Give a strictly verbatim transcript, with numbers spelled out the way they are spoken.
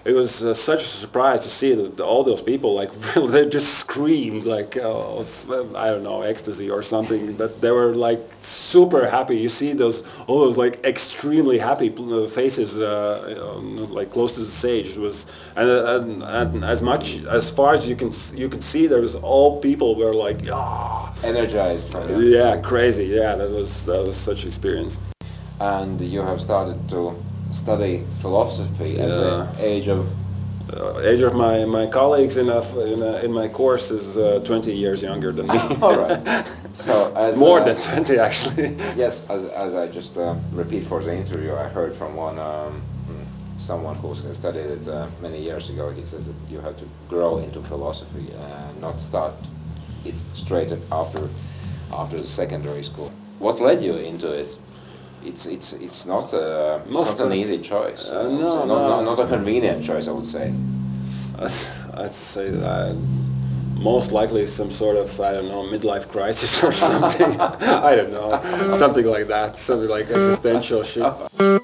it was uh, such a surprise to see that all those people, like, they just screamed, like, uh, I don't know, ecstasy or something, but they were, like, super happy. You see those, all those, like, extremely happy faces, uh, like, close to the stage. It was, and, and, and as much, as far as you can, you could see, there was all people were, like, ah. Energized. From you. Yeah, crazy, yeah, that was, that was such an experience. And you have started to study philosophy at yeah. the age of... Uh, age of my, my colleagues in, a, in, a, in my course is uh, twenty years younger than me. All right. So as, More uh, than twenty, actually. Yes, as, as I just uh, repeat for the interview, I heard from one um, someone who studied it uh, many years ago. He says that you have to grow into philosophy and not start it straight after after the secondary school. What led you into it? It's it's it's not a it's not an easy choice. Uh, uh, no, so no. Not, not a convenient choice, I would say. I'd say that most likely some sort of, I don't know, midlife crisis or something. I don't know, something like that, something like existential shit.